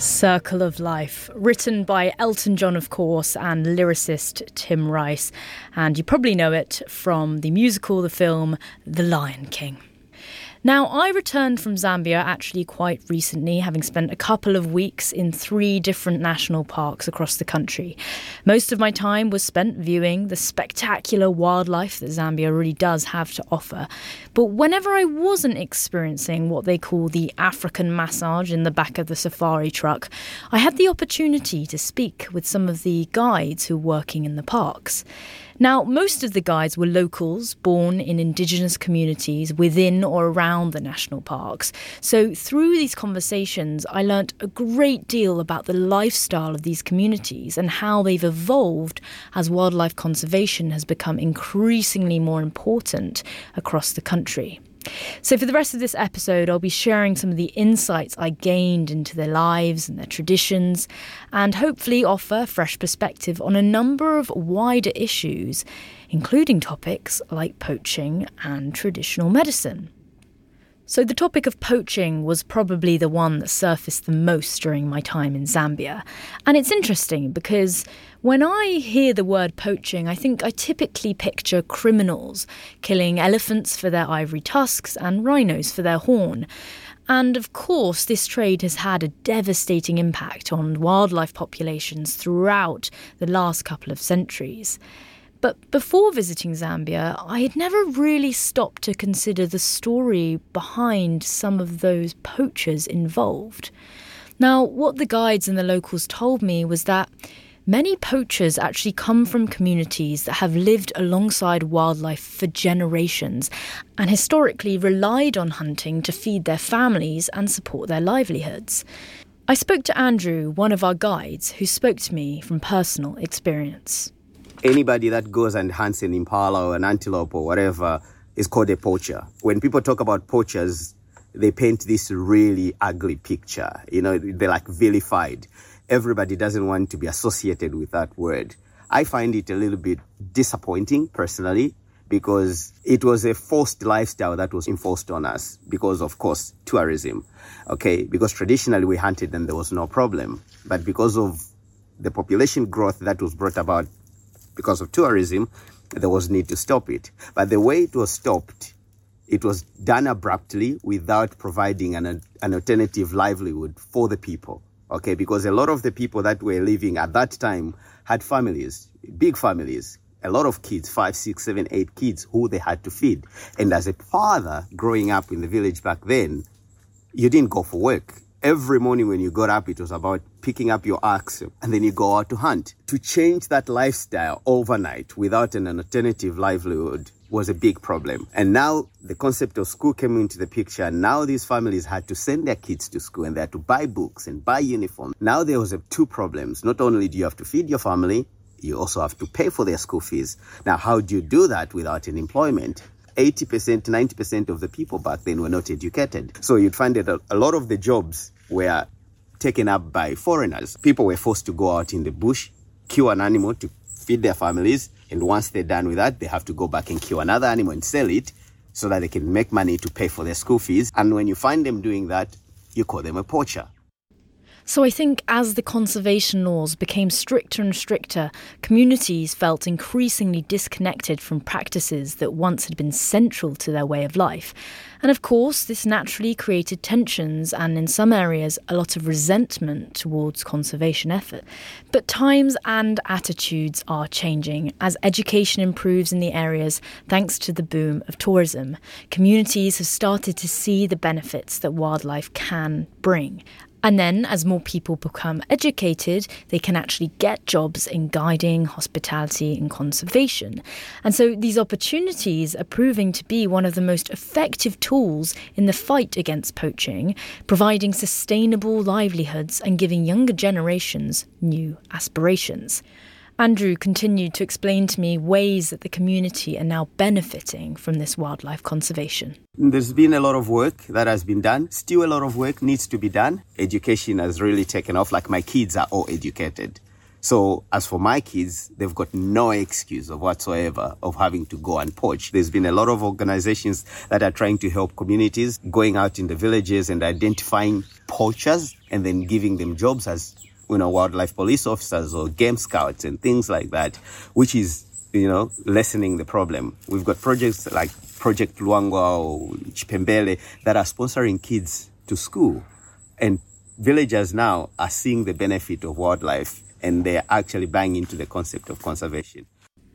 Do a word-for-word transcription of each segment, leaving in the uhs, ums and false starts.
Circle of Life, written by Elton John, of course, and lyricist Tim Rice. And you probably know it from the musical, the film, The Lion King. Now, I returned from Zambia actually quite recently, having spent a couple of weeks in three different national parks across the country. Most of my time was spent viewing the spectacular wildlife that Zambia really does have to offer. But whenever I wasn't experiencing what they call the African massage in the back of the safari truck, I had the opportunity to speak with some of the guides who were working in the parks. Now, most of the guides were locals born in indigenous communities within or around the national parks. So through these conversations, I learnt a great deal about the lifestyle of these communities and how they've evolved as wildlife conservation has become increasingly more important across the country. So for the rest of this episode, I'll be sharing some of the insights I gained into their lives and their traditions, and hopefully offer a fresh perspective on a number of wider issues, including topics like poaching and traditional medicine. So the topic of poaching was probably the one that surfaced the most during my time in Zambia. And it's interesting because when I hear the word poaching, I think I typically picture criminals killing elephants for their ivory tusks and rhinos for their horn. And of course, this trade has had a devastating impact on wildlife populations throughout the last couple of centuries. But before visiting Zambia, I had never really stopped to consider the story behind some of those poachers involved. Now, what the guides and the locals told me was that many poachers actually come from communities that have lived alongside wildlife for generations and historically relied on hunting to feed their families and support their livelihoods. I spoke to Andrew, one of our guides, who spoke to me from personal experience. Anybody that goes and hunts an impala or an antelope or whatever is called a poacher. When people talk about poachers, they paint this really ugly picture. You know, they're like vilified. Everybody doesn't want to be associated with that word. I find it a little bit disappointing personally because it was a forced lifestyle that was enforced on us because, of course, tourism. Okay, because traditionally we hunted and there was no problem. But because of the population growth that was brought about because of tourism, there was need to stop it. But the way it was stopped, it was done abruptly without providing an, an alternative livelihood for the people. Okay, because a lot of the people that were living at that time had families, big families, a lot of kids, five, six, seven, eight kids who they had to feed. And as a father growing up in the village back then, you didn't go for work. Every morning when you got up, it was about picking up your axe and then you go out to hunt. To change that lifestyle overnight without an alternative livelihood was a big problem. And now the concept of school came into the picture. Now these families had to send their kids to school and they had to buy books and buy uniforms. Now there was a, two problems. Not only do you have to feed your family, you also have to pay for their school fees. Now, how do you do that without an employment? eighty percent, ninety percent of the people back then were not educated. So you'd find that a lot of the jobs were taken up by foreigners. People were forced to go out in the bush, kill an animal to feed their families. And once they're done with that, they have to go back and kill another animal and sell it so that they can make money to pay for their school fees. And when you find them doing that, you call them a poacher. So I think as the conservation laws became stricter and stricter, communities felt increasingly disconnected from practices that once had been central to their way of life. And of course, this naturally created tensions and in some areas a lot of resentment towards conservation effort. But times and attitudes are changing as education improves in the areas thanks to the boom of tourism. Communities have started to see the benefits that wildlife can bring. And then, as more people become educated, they can actually get jobs in guiding, hospitality and conservation. And so these opportunities are proving to be one of the most effective tools in the fight against poaching, providing sustainable livelihoods and giving younger generations new aspirations. Andrew continued to explain to me ways that the community are now benefiting from this wildlife conservation. There's been a lot of work that has been done. Still a lot of work needs to be done. Education has really taken off. Like my kids are all educated. So as for my kids, they've got no excuse of whatsoever of having to go and poach. There's been a lot of organizations that are trying to help communities, going out in the villages and identifying poachers and then giving them jobs as, you know, wildlife police officers or game scouts and things like that, which is, you know, lessening the problem. We've got projects like Project Luangwa or Chipembele that are sponsoring kids to school. And villagers now are seeing the benefit of wildlife and they're actually buying into the concept of conservation.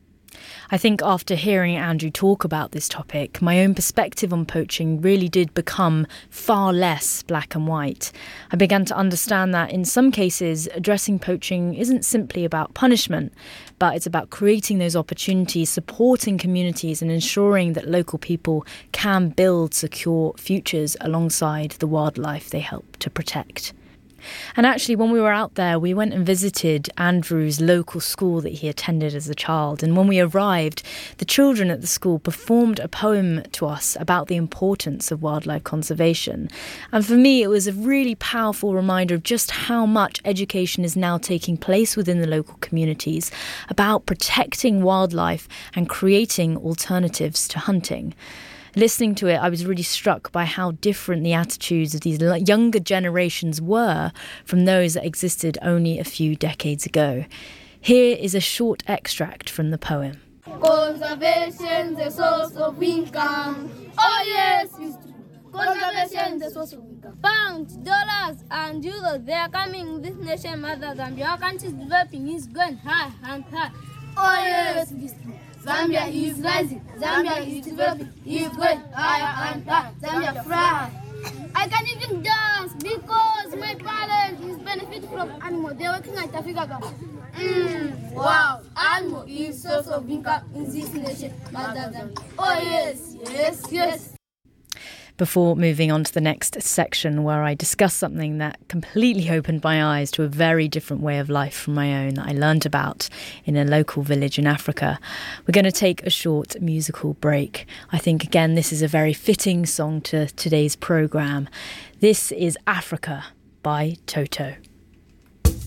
I think after hearing Andrew talk about this topic, my own perspective on poaching really did become far less black and white. I began to understand that in some cases, addressing poaching isn't simply about punishment, but it's about creating those opportunities, supporting communities and ensuring that local people can build secure futures alongside the wildlife they help to protect. And actually, when we were out there, we went and visited Andrew's local school that he attended as a child. And when we arrived, the children at the school performed a poem to us about the importance of wildlife conservation. And for me, it was a really powerful reminder of just how much education is now taking place within the local communities about protecting wildlife and creating alternatives to hunting. Listening to it, I was really struck by how different the attitudes of these younger generations were from those that existed only a few decades ago. Here is a short extract from the poem. Conservation, the source of income. Oh yes, conservation, the source of income. Pounds, dollars, and euros, they are coming in this nation, Mother Zambia. Our country is developing, is going high and high. Oh yes, Zambia is rising, Zambia is developing, is going higher and higher, Zambia fly. I can even dance because my parents is benefiting from animal. They're working at Africa. Mm, wow, animal is source of income in this nation, Mother Zambia. Oh yes, yes, yes. Before moving on to the next section where I discuss something that completely opened my eyes to a very different way of life from my own that I learned about in a local village in Africa, we're going to take a short musical break. I think, again, this is a very fitting song to today's programme. This is Africa by Toto.